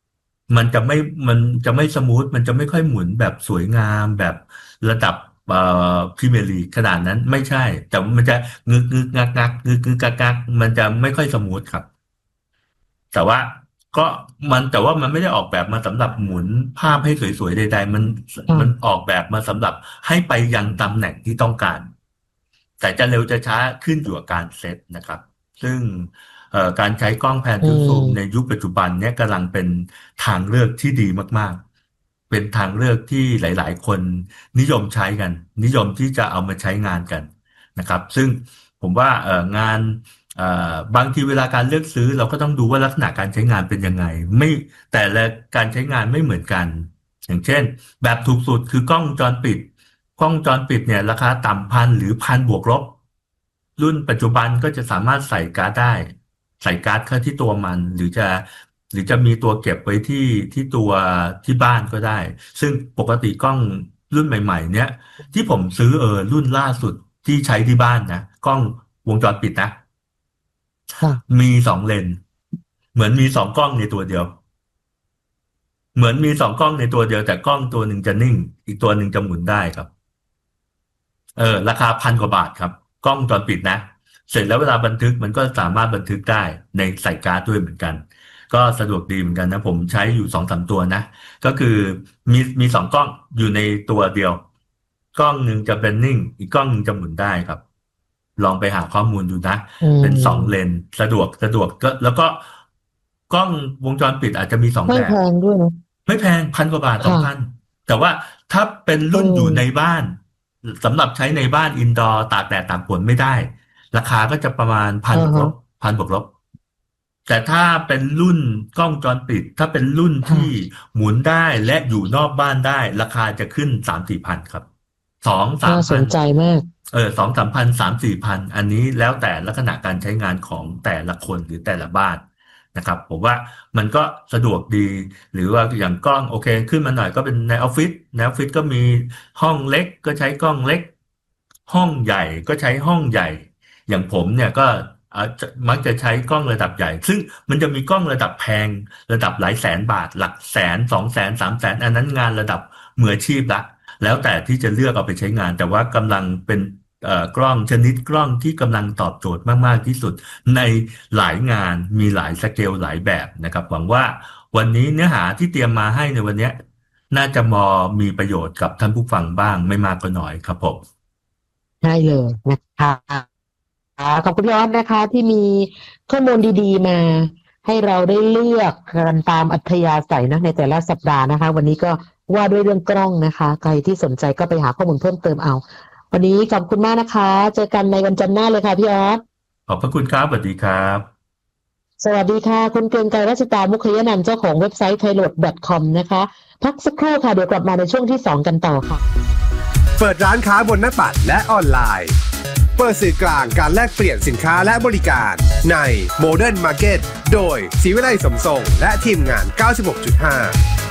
มันจะไม่มันจะไม่สมูทมันจะไม่ค่อยหมุนแบบสวยงามแบบระดับเอ่อพรีเมียร์ลีกขนาดนั้นไม่ใช่แต่มันจะงึกงึกงักงักงึกงึกกักกักมันจะไม่ค่อยสมูทครับแต่ว่าก็มันแต่ว่ามันไม่ได้ออกแบบมาสำหรับหมุนภาพให้สวยๆใดๆมันมันออกแบบมาสำหรับให้ไปยังตำแหน่งที่ต้องการแต่จะเร็วจะช้าขึ้นอยู่กับการเซตนะครับซึ่งการใช้กล้องแพนทูซูมในยุคปัจจุบันเนี้ยกำลังเป็นทางเลือกที่ดีมากๆเป็นทางเลือกที่หลายๆคนนิยมใช้กันนิยมที่จะเอามาใช้งานกันนะครับซึ่งผมว่าเอ่องานเอ่อบางทีเวลาการเลือกซื้อเราก็ต้องดูว่าลักษณะการใช้งานเป็นยังไงไม่แต่ละการใช้งานไม่เหมือนกันอย่างเช่นแบบถูกสุดคือกล้องวงจรปิดกล้องวงจรปิดเนี่ยราคาต่ำพันหรือพันบวกลบรุ่นปัจจุบันก็จะสามารถใส่การ์ดได้ใส่การ์ดเข้าที่ตัวมันหรือจะหรือจะมีตัวเก็บไว้ที่ที่ตัวที่บ้านก็ได้ซึ่งปกติกล้องรุ่นใหม่ๆเนี้ยที่ผมซื้อเออรุ่นล่าสุดที่ใช้ที่บ้านนะกล้องวงจรปิดนะมีสองเลนเหมือนมีสองกล้องในตัวเดียวเหมือนมีสองกล้องในตัวเดียวแต่กล้องตัวหนึ่งจะนิ่งอีกตัวหนึ่งจะหมุนได้ครับเออราคาพันกว่าบาทครับกล้องวงจรปิดนะเสร็จแล้วเวลาบันทึกมันก็สามารถบันทึกได้ในใส่การ์ดด้วยเหมือนกันก็สะดวกดีเหมือนกันนะผมใช้อยู่สองสามตัวนะก็คือมีมีสองกล้องอยู่ในตัวเดียวกล้องหนึ่งจะเป็นนิ่งอีกกล้องหนึ่งจะหมุนได้ครับลองไปหาข้อมูลดูนะเป็นสองเลนสะดวกสะดวกก็แล้วก็กล้องวงจรปิดอาจจะมีสองแบบไม่แพงด้วยนะไม่แพงพันกว่าบาทสองพันแต่ว่าถ้าเป็นรุ่นอยู่ในบ้านสำหรับใช้ในบ้านอินดอร์ตากแดดตากฝนไม่ได้ราคาก็จะประมาณพันบวกลบพันบวกลบแต่ถ้าเป็นรุ่นกล้องวงจรปิดถ้าเป็นรุ่นที่หมุนได้และอยู่นอกบ้านได้ราคาจะขึ้นสามสี่พันครับสองสามพันสนใจมากเออสองสามพันสามสี่พันอันนี้แล้วแต่ลักษณะการใช้งานของแต่ละคนหรือแต่ละบ้านนะครับผมว่ามันก็สะดวกดีหรือว่าอย่างกล้องโอเคขึ้นมาหน่อยก็เป็นในออฟฟิศในออฟฟิศก็มีห้องเล็กก็ใช้กล้องเล็กห้องใหญ่ก็ใช้ห้องใหญ่อย่างผมเนี่ยก็มักจะใช้กล้องระดับใหญ่ซึ่งมันจะมีกล้องระดับแพงระดับหลายแสนบาทหลักแสนสองแสนสามแสนอันนั้นงานระดับมืออาชีพละแล้วแต่ที่จะเลือกเอาไปใช้งานแต่ว่ากำลังเป็นกล้องชนิดกล้องที่กำลังตอบโจทย์มากๆที่สุดในหลายงานมีหลายสเกลหลายแบบนะครับหวังว่าวันนี้เนื้อหาที่เตรียมมาให้ในวันนี้น่าจะมอมีประโยชน์กับท่านผู้ฟังบ้างไม่มากก็น้อยครับผมใช่เลยนะคะขอบคุณพี่ออสนะคะที่มีข้อมูลดีๆมาให้เราได้เลือกกันตามอัธยาศัยนะในแต่ละสัปดาห์นะคะวันนี้ก็ว่าด้วยเรื่องกล้องนะคะใครที่สนใจก็ไปหาข้อมูลเพิ่มเติมเอาวันนี้ขอบคุณมากนะคะเจอกันในวันจันทร์หน้าเลยค่ะพี่ออสขอบพระคุณครับสวัสดีครับสวัสดีค่ะคุณเกรียงไกรรัชตามุขยนันท์เจ้าของเว็บไซต์ ไทยโหลด ดอท คอม นะคะพักสักครู่ค่ะเดี๋ยวกลับมาในช่วงที่สองกันต่อค่ะเปิดร้านค้าบนหน้าปัดและออนไลน์เปิดสื่อกลางการแลกเปลี่ยนสินค้าและบริการใน Modern Market โดยศรีวิไลสมทรงและทีมงาน เก้าสิบหกจุดห้า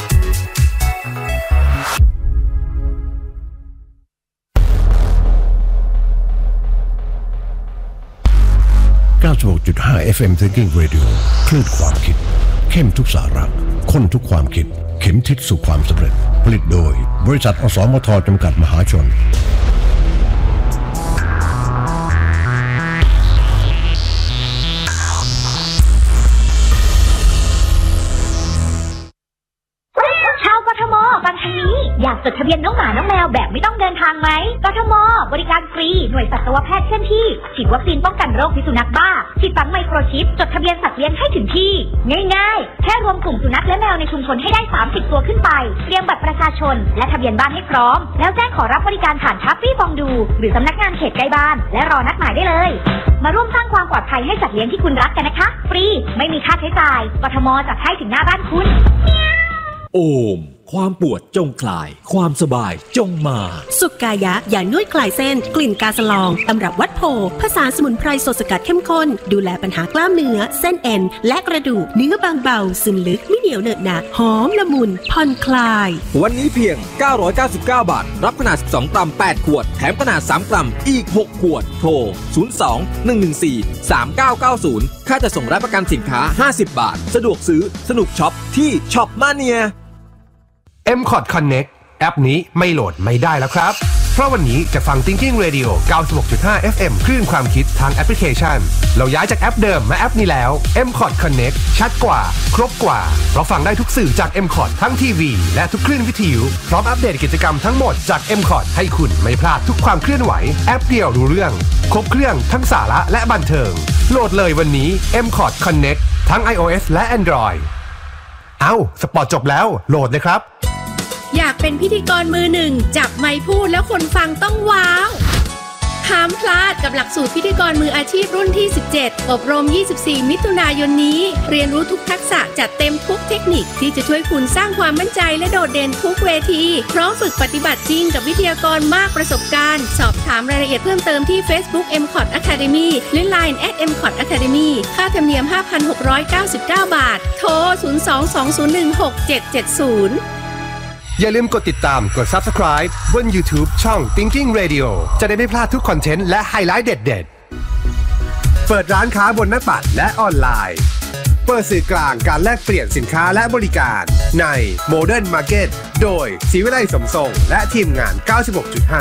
เก้าสิบหกจุดห้า เอฟ เอ็ม Thinking Radio คลื่นความคิดเข้มทุกสาระข้นทุกความคิดเข็มทิศสู่ความสำเร็จผลิตโดยบริษัทอสมทจำกัดมหาชนอยากจดทะเบียนน้องหมาน้องแมวแบบไม่ต้องเดินทางไหมกทม.บริการฟรีหน่วยสัตวแพทย์เคลื่อนที่ฉีดวัคซีนป้องกันโรคพิษสุนัขบ้าฉีดฝังไมโครชิปจดทะเบียนสัตว์เลี้ยงให้ถึงที่ง่ายๆแค่รวมกลุ่มสุนัขและแมวในชุมชนให้ได้สามสิบตัวขึ้นไปเตรียมบัตรประชาชนและทะเบียนบ้านให้พร้อมแล้วแจ้งขอรับบริการผ่านทัฟฟี่ฟองดูหรือสำนักงานเขตใกล้บ้านและรอนัดหมายได้เลยมาร่วมสร้างความปลอดภัยให้สัตว์เลี้ยงที่คุณรักกันนะคะฟรีไม่มีค่าใช้จ่ายกทม.จัดให้ถึงหน้าบ้านคุณโอมความปวดจงคลายความสบายจงมาสุกายะยานวดคลายเส้นกลิ่นกาสลองตำรับวัดโพผสานสมุนไพรสดสกัดเข้มข้นดูแลปัญหากล้ามเนื้อเส้นเอ็นและกระดูกเนื้อบางเบาซึมลึกไม่เหนียวเหนอะหนะหอมละมุนผ่อนคลายวันนี้เพียงเก้าร้อยเก้าสิบเก้าบาทรับขนาดสิบสองกรัมแปดขวดแถมขนาดสามกรัมอีกหกขวดโทรศูนย์ สอง หนึ่ง หนึ่ง สี่ สาม เก้า เก้า ศูนย์ค่าจะส่งรับประกันสินค้าห้าสิบบาทสะดวกซื้อสนุกช็อปที่ช็อปมาเนียเอ็ม คอร์ด Connect แอปนี้ไม่โหลดไม่ได้แล้วครับเพราะวันนี้จะฟัง Thinking Radio เก้าสิบหกจุดห้า เอฟ เอ็ม คลื่นความคิดทางแอปพลิเคชันเราย้ายจากแอปเดิมมาแอปนี้แล้ว เอ็ม คอร์ด Connect ชัดกว่าครบกว่าเพราะฟังได้ทุกสื่อจาก เอ็ม คอร์ด ทั้งทีวีและทุกคลื่นวิทยุพร้อมอัปเดตกิจกรรมทั้งหมดจาก เอ็ม คอร์ด ให้คุณไม่พลาดทุกความเคลื่อนไหวแอปเดียวรู้เรื่องครบเครื่องทั้งสาระและบันเทิงโหลดเลยวันนี้ เอ็ม คอร์ด Connect ทั้ง iOS และ Android เอ้าสปอร์ตจบแล้วโหลดเลยครับอยากเป็นพิธีกรมือหนึ่งจับไมค์พูดแล้วคนฟังต้องว้าวห้ามพลาดกับหลักสูตรพิธีกรมืออาชีพรุ่นที่สิบเจ็ดอบรมยี่สิบสี่มิถุนายนนี้เรียนรู้ทุกทักษะจัดเต็มทุกเทคนิคที่จะช่วยคุณสร้างความมั่นใจและโดดเด่นทุกเวทีพร้อมฝึกปฏิบัติจริงกับวิทยากรมากประสบการณ์สอบถามรายละเอียดเพิ่มเติมที่ Facebook เอ็ม คอร์ด Academy หรือ ไลน์ แอท เอ็ม คอร์ด แอคาเดมี่ ค่าธรรมเนียม ห้าพันหกร้อยเก้าสิบเก้า บาทโทรศูนย์ สอง สอง ศูนย์ หนึ่ง หก เจ็ด เจ็ด ศูนย์อย่าลืมกดติดตามกด Subscribe บน YouTube ช่อง Thinking Radio จะได้ไม่พลาดทุกคอนเทนต์และไฮไลท์เด็ดๆเปิดร้านค้าบนหน้าปัดและออนไลน์เปิดสื่อกลางการแลกเปลี่ยนสินค้าและบริการใน Modern Market โดยศรีวิไลสมทรงและทีมงาน เก้าสิบหกจุดห้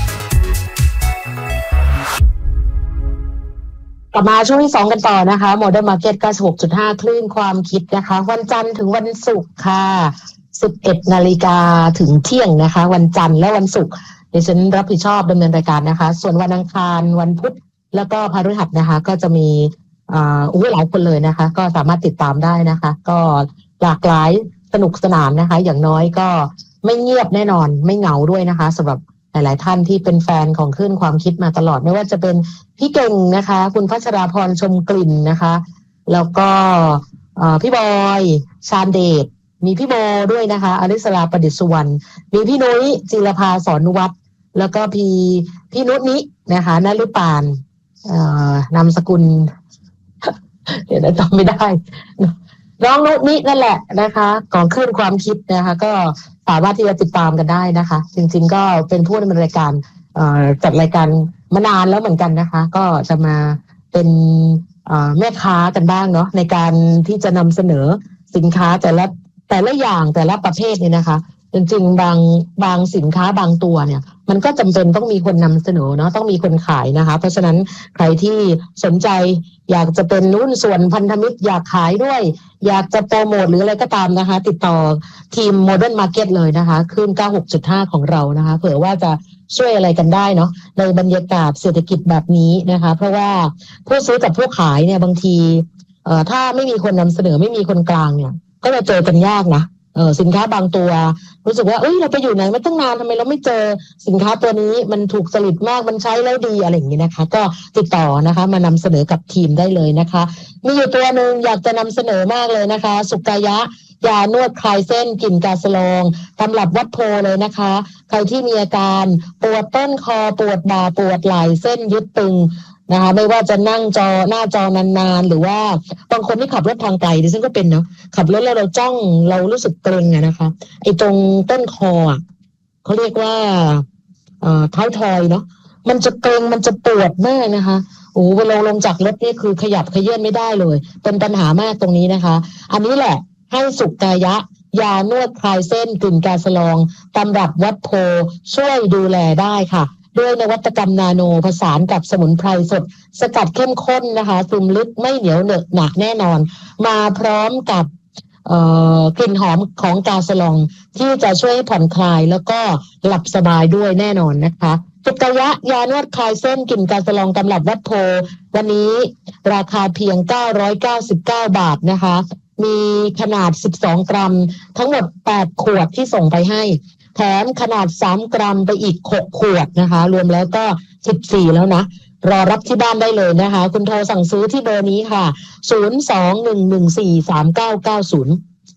ากลับมาช่วงที่สองกันต่อนะคะ Modern Market เก้าสิบหกจุดห้า คลื่นความคิดนะคะวันจันทร์ถึงวันศุกร์ค่ะสิบเอ็ดนาฬิกาถึงเที่ยงนะคะวันจันทร์และวันศุกร์ดิฉันรับผิดชอบดำเนินรายการนะคะส่วนวันอังคารวันพุธแล้วก็พฤหัสนะคะก็จะมีอ่าอุ้ยหลายคนเลยนะคะก็สามารถติดตามได้นะคะก็หลากหลายสนุกสนานนะคะอย่างน้อยก็ไม่เงียบแน่นอนไม่เหงาด้วยนะคะสำหรับหลายๆท่านที่เป็นแฟนของคลื่นความคิดมาตลอดไม่ว่าจะเป็นพี่เก่งนะคะคุณพัชราพรชมกลิ่นนะคะแล้วก็พี่บอยชาญเดชมีพี่โบด้วยนะคะอริสราประดิษฐ์สุวรรณมีพี่นุ้ยจิรภาสอนนุวัฒน์แล้วก็พี่พี่นุชนินะคะนฤปานเอ่อนามสกุล เดี๋ยวนะจำไม่ได้น้องนุชนินั่นแหละนะคะก่อนขึ้นความคิดนะคะก็สามารถที่จะติดตามกันได้นะคะจริงๆก็เป็นผู้ดำเนินรายการเอ่อจัดรายการมานานแล้วเหมือนกันนะคะก็จะมาเป็นเอ่อแม่ค้ากันบ้างเนาะในการที่จะนำเสนอสินค้าแต่ละแต่ละอย่างแต่ละประเภทเนี่ยนะคะจริงๆบางบางสินค้าบางตัวเนี่ยมันก็จำเป็นต้องมีคนนำเสนอเนาะต้องมีคนขายนะคะเพราะฉะนั้นใครที่สนใจอยากจะเป็นหุ้นส่วนพันธมิตรอยากขายด้วยอยากจะโปรโมทหรืออะไรก็ตามนะคะติดต่อทีม Modern Market เลยนะคะคลื่น เก้าสิบหกจุดห้า ของเรานะคะเผื่อว่าจะช่วยอะไรกันได้เนาะในบรรยากาศเศรษฐกิจแบบนี้นะคะเพราะว่าผู้ซื้อกับผู้ขายเนี่ยบางทีเอ่อถ้าไม่มีคนนำเสนอไม่มีคนกลางเนี่ยก็จะเจอกันยากนะเออสินค้าบางตัวรู้สึกว่าเอ้ยเราไปอยู่ไหนมาตั้งนานทำไมเราไม่เจอสินค้าตัวนี้มันถูกจริตมากมันใช้แล้วดีอะไรอย่างนี้นะคะก็ติดต่อนะคะมานำเสนอกับทีมได้เลยนะคะมีอยู่ตัวหนึ่งอยากจะนำเสนอมากเลยนะคะสุกายะยานวดคลายเส้นกลิ่นกาสลองตำรับวัดโพเลยนะคะใครที่มีอาการปวดต้นคอปวดบ่าปวดไหล่เส้นยึดตึงนะคะไม่ว่าจะนั่งจอหน้าจอนานๆหรือว่าบางคนที่ขับรถทางไกลดิฉันก็เป็นเนาะขับรถแล้วเราจ้องเรารู้สึกเกร็งอะนะคะไอ้ตรงต้นคออ่ะเขาเรียกว่าเอ่อท้ายทอยเนาะมันจะเกร็งมันจะปวดมากนะคะโอ้เวลาลงจากรถนี่คือขยับเขยื้อนไม่ได้เลยเป็นปัญหามากตรงนี้นะคะอันนี้แหละให้สุกายะยานวดคลายเส้นกลิ่นกาสลองตำรับวัดโพช่วยดูแลได้ค่ะด้วยนวัตกรรมนาโนผสานกับสมุนไพรสดสกัดเข้มข้นนะคะซึมลึกไม่เหนียวเหนอะหนักแน่นอนมาพร้อมกับกลิ่นหอมของกาสลองที่จะช่วยให้ผ่อนคลายแล้วก็หลับสบายด้วยแน่นอนนะคะสุกายะยานวดคลายเส้นกลิ่นกาสลองตำรับวัดโพวันนี้ราคาเพียงเก้าร้อยเก้าสิบเก้าบาทนะคะมีขนาดสิบสองกรัมทั้งหมดแปดขวดที่ส่งไปให้แถมขนาดสามกรัมไปอีกหกขวดนะคะรวมแล้วก็สิบสี่แล้วนะรอรับที่บ้านได้เลยนะคะคุณโทรสั่งซื้อที่เบอร์นี้ค่ะศูนย์ สอง หนึ่ง หนึ่ง สี่ สาม เก้า เก้า ศูนย์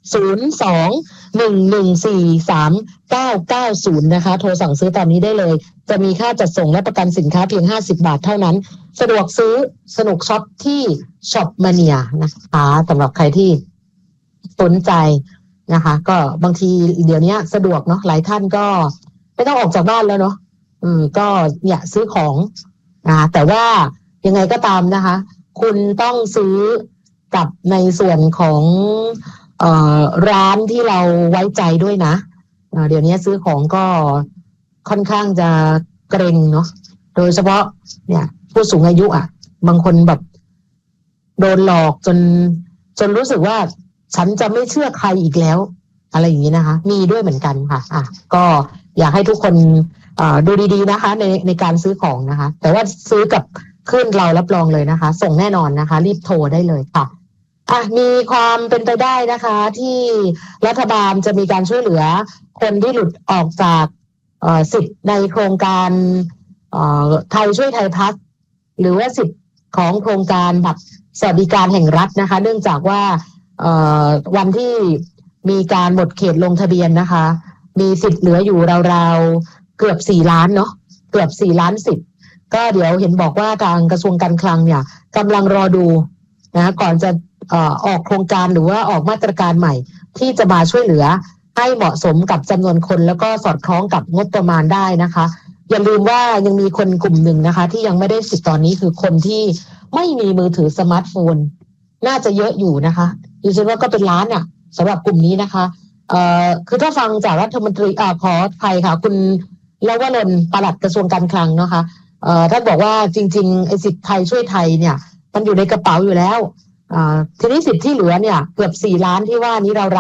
ศูนย์สองหนึ่งหนึ่งสี่สามเก้าเก้าศูนย์นะคะโทรสั่งซื้อตอนนี้ได้เลยจะมีค่าจัดส่งและประกันสินค้าเพียงห้าสิบบาทเท่านั้นสะดวกซื้อสนุกช็อปที่ช็อปมาเนียนะคะสำหรับใครที่สนใจนะคะก็บางทีเดี๋ยวนี้สะดวกเนาะหลายท่านก็ไม่ต้องออกจากบ้านแล้วเนาะอืมก็เนี่ยซื้อของอ่าแต่ว่ายังไงก็ตามนะคะคุณต้องซื้อกับในส่วนของเอ่อร้านที่เราไว้ใจด้วยนะอ่าเดี๋ยวนี้ซื้อของก็ค่อนข้างจะเกรงเนาะโดยเฉพาะเนี่ยผู้สูงอายุอ่ะบางคนแบบโดนหลอกจนจนรู้สึกว่าฉันจะไม่เชื่อใครอีกแล้วอะไรอย่างนี้นะคะมีด้วยเหมือนกันค่ะอ่ะก็อยากให้ทุกคนอ่าดูดีๆนะคะในในการซื้อของนะคะแต่ว่าซื้อกับขึ้นเรารับรองเลยนะคะส่งแน่นอนนะคะรีบโทรได้เลยค่ะอ่ะมีความเป็นไปได้นะคะที่รัฐบาลจะมีการช่วยเหลือคนที่หลุดออกจากเอ่อสิทธิ์ในโครงการเอ่อไทยช่วยไทยพัฒน์หรือว่าสิทธิ์ของโครงการบัตรสวัสดิการแห่งรัฐนะคะเนื่องจากว่าเอ่อวันที่มีการหมดเขตลงทะเบียนนะคะมีสิทธิ์เหลืออยู่ราวๆเกือบสี่ล้านเนาะเกือบสี่ล้านสิทธิ์ก็เดี๋ยวเห็นบอกว่าทางกระทรวงการคลังเนี่ยกำลังรอดูนะก่อนจะเอ่อออกโครงการหรือว่าออกมาตรการใหม่ที่จะมาช่วยเหลือให้เหมาะสมกับจำนวนคนแล้วก็สอดคล้องกับงบประมาณได้นะคะอย่าลืมว่ายังมีคนกลุ่มหนึ่งนะคะที่ยังไม่ได้สิทธิ์ตอนนี้คือคนที่ไม่มีมือถือสมาร์ทโฟนน่าจะเยอะอยู่นะคะดิฉันว่าก็เป็นล้านอ่ะสำหรับกลุ่มนี้นะคะเอ่อคือถ้าฟังจากรัฐมนตรีอ่าขออภัยค่ะคุณลวรนปลัดกระทรวงการคลังเนาะค่ะเอ่อท่านบอกว่าจริงๆไอ้สิทธิ์ไทยช่วยไทยเนี่ยมันอยู่ในกระเป๋าอยู่แล้วอ่าทีนี้สิทธิ์ที่เหลือเนี่ยเกือบสี่ล้านที่ว่านี้เรา